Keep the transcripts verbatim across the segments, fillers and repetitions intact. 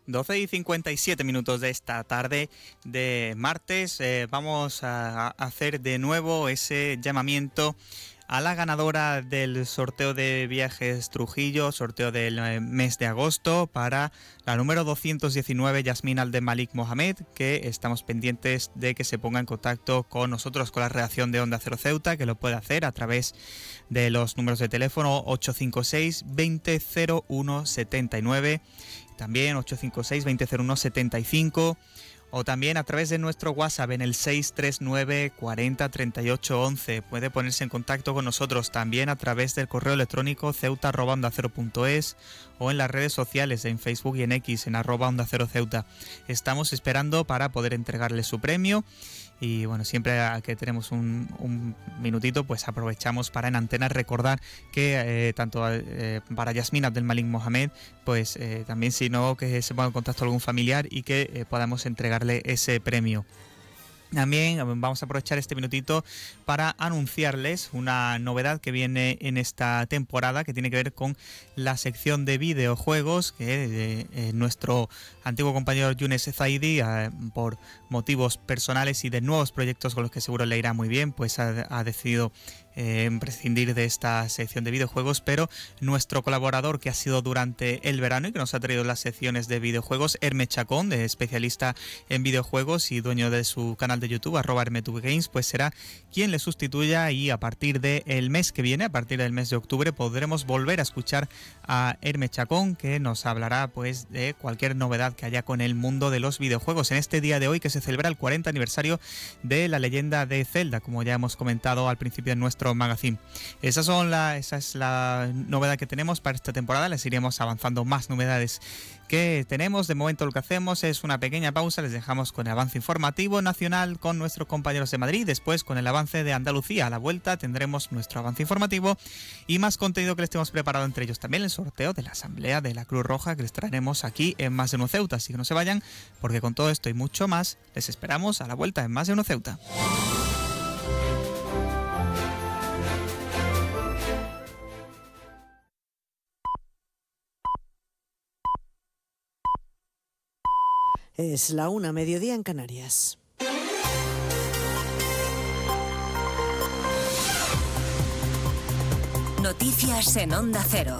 doce y cincuenta y siete minutos de esta tarde de martes. Eh, vamos a hacer de nuevo ese llamamiento a la ganadora del sorteo de Viajes Trujillo, sorteo del mes de agosto, para la número doscientos diecinueve, Yasmín Abdelmalik Mohamed, que estamos pendientes de que se ponga en contacto con nosotros, con la redacción de Onda Cero Ceuta, que lo puede hacer a través de los números de teléfono ocho cinco seis, veinte cero uno setenta y nueve, también ocho cinco seis, veinte cero uno setenta y cinco, o también a través de nuestro WhatsApp en el seis tres nueve, cuarenta, treinta y ocho, once. Puede ponerse en contacto con nosotros también a través del correo electrónico ceuta arroba onda cero punto es o en las redes sociales, en Facebook y en X, en arroba onda cero ceuta. Estamos esperando para poder entregarle su premio. Y bueno, siempre que tenemos un, un minutito, pues aprovechamos para en antena recordar que eh, tanto eh, para Yasmín Abdelmalik Mohamed, pues eh, también si no, que se ponga en contacto algún familiar y que eh, podamos entregarle ese premio. También vamos a aprovechar este minutito para anunciarles una novedad que viene en esta temporada, que tiene que ver con la sección de videojuegos, que eh, eh, nuestro antiguo compañero Younes Zaidi, eh, por motivos personales y de nuevos proyectos con los que seguro le irá muy bien, pues ha, ha decidido eh, prescindir de esta sección de videojuegos, pero nuestro colaborador, que ha sido durante el verano y que nos ha traído las secciones de videojuegos, Hermes Chacón, de especialista en videojuegos y dueño de su canal de YouTube, arroba hermetubgames, pues será quien le sustituya, y a partir del mes que viene, a partir del mes de octubre, podremos volver a escuchar a Hermes Chacón, que nos hablará pues de cualquier novedad que haya con el mundo de los videojuegos en este día de hoy, que se celebra el cuarenta aniversario de la leyenda de Zelda, como ya hemos comentado al principio en nuestro magazine. Esas son la, esa es la novedad que tenemos para esta temporada. Les iremos avanzando más novedades que tenemos. De momento lo que hacemos es una pequeña pausa, les dejamos con el avance informativo nacional con nuestros compañeros de Madrid, después con el avance de Andalucía. A la vuelta tendremos nuestro avance informativo y más contenido que les tenemos preparado, entre ellos también el sorteo de la Asamblea de la Cruz Roja que les traeremos aquí en Más de Uno Ceuta, así que no se vayan, porque con todo esto y mucho más les esperamos a la vuelta en Más de Uno Ceuta. Es la una, mediodía en Canarias. Noticias en Onda Cero.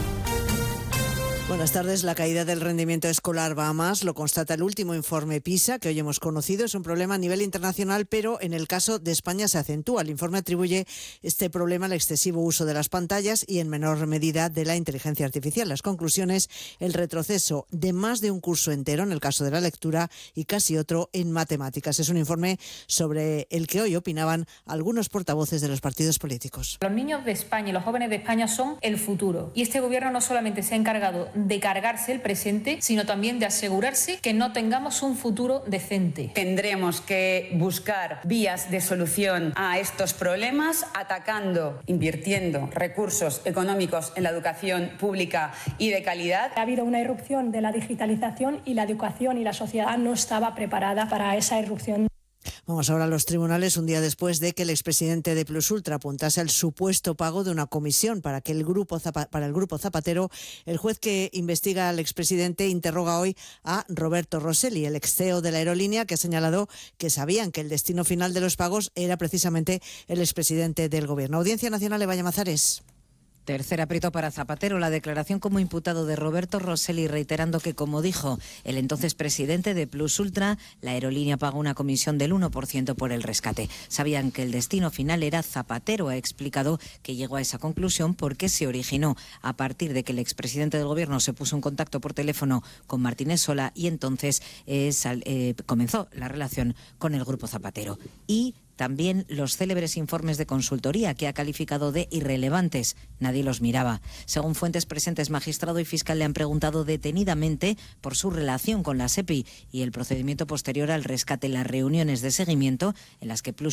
Buenas tardes. La caída del rendimiento escolar va a más, lo constata el último informe PISA que hoy hemos conocido. Es un problema a nivel internacional, pero en el caso de España se acentúa. El informe atribuye este problema al excesivo uso de las pantallas y en menor medida de la inteligencia artificial. Las conclusiones: el retroceso de más de un curso entero en el caso de la lectura y casi otro en matemáticas. Es un informe sobre el que hoy opinaban algunos portavoces de los partidos políticos. Los niños de España y los jóvenes de España son el futuro, y este gobierno no solamente se ha encargado de cargarse el presente, sino también de asegurarse que no tengamos un futuro decente. Tendremos que buscar vías de solución a estos problemas, atacando, invirtiendo recursos económicos en la educación pública y de calidad. Ha habido una irrupción de la digitalización y la educación y la sociedad no estaba preparada para esa irrupción. Vamos ahora a los tribunales. Un día después de que el expresidente de Plus Ultra apuntase al supuesto pago de una comisión para que el grupo para el grupo Zapatero, el juez que investiga al expresidente interroga hoy a Roberto Rosselli, el ex C E O de la aerolínea, que ha señalado que sabían que el destino final de los pagos era precisamente el expresidente del gobierno. Audiencia Nacional, Eva Llamazares. Tercer aprieto para Zapatero, la declaración como imputado de Roberto Rosselli, reiterando que, como dijo el entonces presidente de Plus Ultra, la aerolínea pagó una comisión del uno por ciento por el rescate. Sabían que el destino final era Zapatero. Ha explicado que llegó a esa conclusión porque se originó a partir de que el expresidente del gobierno se puso en contacto por teléfono con Martínez Sola y entonces eh, sal, eh, comenzó la relación con el grupo Zapatero. Y también los célebres informes de consultoría que ha calificado de irrelevantes. Nadie los miraba. Según fuentes presentes, magistrado y fiscal le han preguntado detenidamente por su relación con la SEPI y el procedimiento posterior al rescate, las reuniones de seguimiento en las que Plus